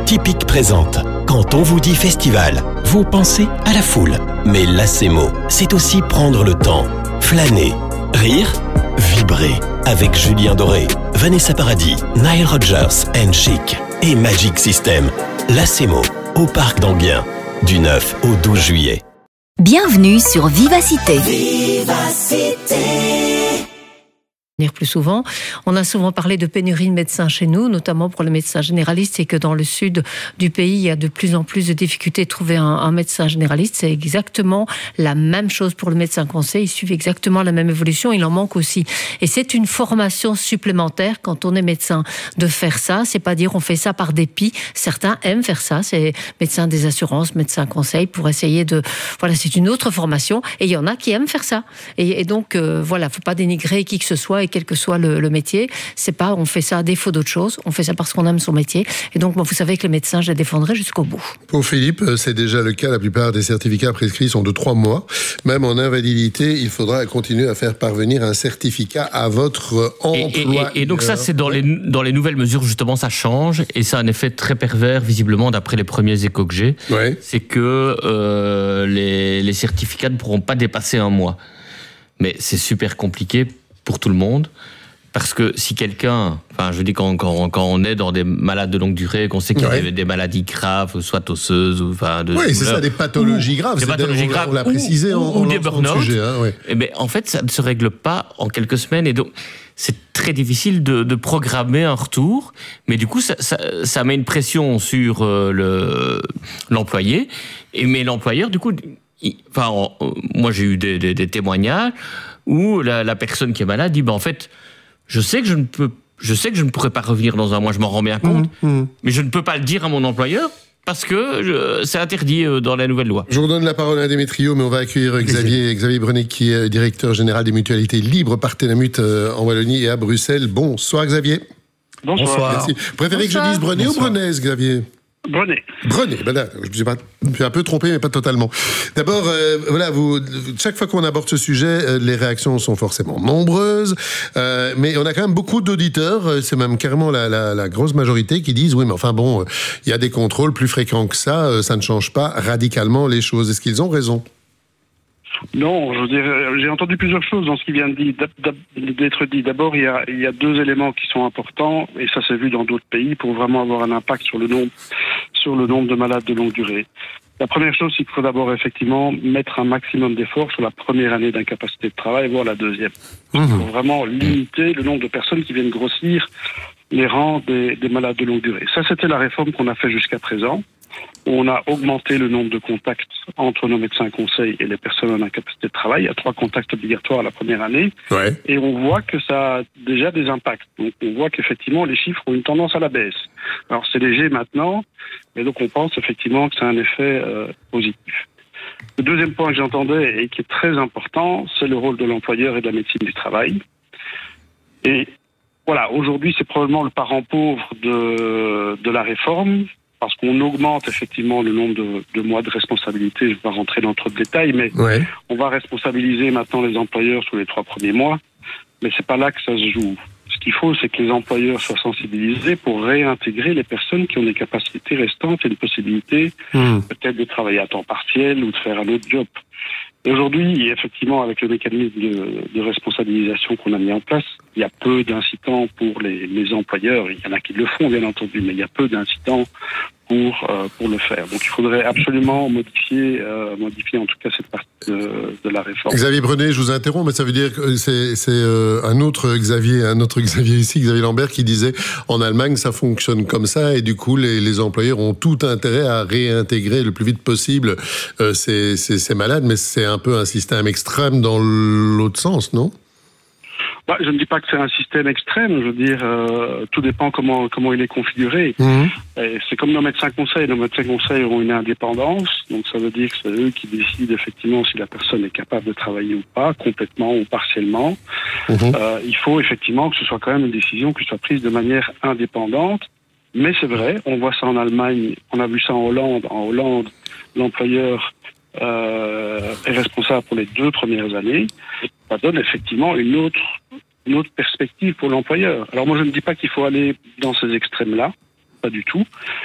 Typique présente. Quand on vous dit festival, vous pensez à la foule. Mais l'ACMO, c'est aussi prendre le temps, flâner, rire, vibrer. Avec Julien Doré, Vanessa Paradis, Nile Rodgers and Chic et Magic System. L'ACMO, au Parc d'Enghien, du 9 au 12 juillet. Bienvenue sur Vivacité. Plus souvent. On a souvent parlé de pénurie de médecins chez nous, notamment pour les médecins généralistes, et que dans le sud du pays, il y a de plus en plus de difficultés de trouver un médecin généraliste. C'est exactement la même chose pour le médecin conseil. Ils suivent exactement la même évolution. Il en manque aussi. Et c'est une formation supplémentaire quand on est médecin de faire ça. C'est pas dire on fait ça par dépit. Certains aiment faire ça. C'est médecin des assurances, médecin conseil pour essayer de... Voilà, c'est une autre formation. Et il y en a qui aiment faire ça. Et donc, voilà, faut pas dénigrer qui que ce soit, quel que soit le métier. C'est pas on fait ça à défaut d'autre chose, on fait ça parce qu'on aime son métier. Et donc, vous savez que les médecins, je les défendrai jusqu'au bout. Pour Philippe, c'est déjà le cas. La plupart des certificats prescrits sont de 3 mois. Même en invalidité, il faudra continuer à faire parvenir un certificat à votre emploi. Et donc ça, c'est dans les nouvelles mesures, justement, ça change. Et ça a un effet très pervers, visiblement, d'après les premiers échos que j'ai. Ouais. C'est que les certificats ne pourront pas dépasser 1 mois. Mais c'est super compliqué pour tout le monde, parce que si quelqu'un, enfin je dis quand on est dans des malades de longue durée, qu'on sait qu'il y a des maladies graves, soit osseuses, ou enfin oui, c'est ça, des pathologies graves. On l'a précisé ou des burn-out. Hein, et bien en fait, ça ne se règle pas en quelques semaines, et donc c'est très difficile de programmer un retour, mais du coup ça met une pression sur l'employé, mais l'employeur du coup, moi j'ai eu des témoignages où la personne qui est malade dit en fait, je sais que je ne pourrai pas revenir dans 1 mois, je m'en rends bien compte, mais je ne peux pas le dire à mon employeur parce que c'est interdit dans la nouvelle loi. Je vous redonne la parole à Démétrio, mais on va accueillir Xavier Brenet, qui est directeur général des mutualités libres Partenamut en Wallonie et à Bruxelles. Bonsoir Xavier. Bonsoir. Merci. Vous préférez que je dise Brenet ou Brenet, Xavier ? Brenet, ben là, je me suis un peu trompé, mais pas totalement. D'abord, chaque fois qu'on aborde ce sujet, les réactions sont forcément nombreuses, mais on a quand même beaucoup d'auditeurs, c'est même carrément la grosse majorité qui disent, oui, mais enfin bon, il y a des contrôles plus fréquents que ça ne change pas radicalement les choses. Est-ce qu'ils ont raison ? Non, je veux dire, j'ai entendu plusieurs choses dans ce qui vient d'être dit. D'abord, il y a 2 éléments qui sont importants, et ça s'est vu dans d'autres pays, pour vraiment avoir un impact sur le nombre de malades de longue durée. La première chose, c'est qu'il faut d'abord effectivement mettre un maximum d'efforts sur la première année d'incapacité de travail, voire la deuxième. Pour vraiment limiter le nombre de personnes qui viennent grossir les rangs des malades de longue durée. Ça, c'était la réforme qu'on a fait jusqu'à présent. On a augmenté le nombre de contacts entre nos médecins conseils et les personnes en incapacité de travail. Il y a 3 contacts obligatoires la première année. Ouais. Et on voit que ça a déjà des impacts. Donc on voit qu'effectivement les chiffres ont une tendance à la baisse. Alors c'est léger maintenant, mais donc on pense effectivement que c'est un effet positif. Le deuxième point que j'entendais et qui est très important, c'est le rôle de l'employeur et de la médecine du travail. Et voilà, aujourd'hui c'est probablement le parent pauvre de la réforme, parce qu'on augmente effectivement le nombre de mois de responsabilité. Je ne vais pas rentrer dans trop de détails, mais on va responsabiliser maintenant les employeurs sur les 3 premiers mois, mais c'est pas là que ça se joue. Ce qu'il faut, c'est que les employeurs soient sensibilisés pour réintégrer les personnes qui ont des capacités restantes et une possibilité peut-être de travailler à temps partiel ou de faire un autre job. Et aujourd'hui, effectivement, avec le mécanisme de responsabilisation qu'on a mis en place, il y a peu d'incitants pour les employeurs. Il y en a qui le font, bien entendu, mais il y a peu d'incitants pour le faire. Donc il faudrait absolument modifier en tout cas cette partie de la réforme. Xavier Brenet, je vous interromps, mais ça veut dire que c'est un autre Xavier ici, Xavier Lambert, qui disait en Allemagne ça fonctionne comme ça et du coup les employeurs ont tout intérêt à réintégrer le plus vite possible ces malades, mais c'est un peu un système extrême dans l'autre sens, non ? Je ne dis pas que c'est un système extrême, je veux dire, tout dépend comment il est configuré. Et c'est comme nos médecins conseils. Nos médecins conseils ont une indépendance, donc ça veut dire que c'est eux qui décident effectivement si la personne est capable de travailler ou pas, complètement ou partiellement. Il faut effectivement que ce soit quand même une décision qui soit prise de manière indépendante. Mais c'est vrai, on voit ça en Allemagne, on a vu ça en Hollande. En Hollande, l'employeur est responsable pour les 2 premières années. Ça donne effectivement une autre perspective pour l'employeur. Alors moi je ne dis pas qu'il faut aller dans ces extrêmes-là, pas du tout.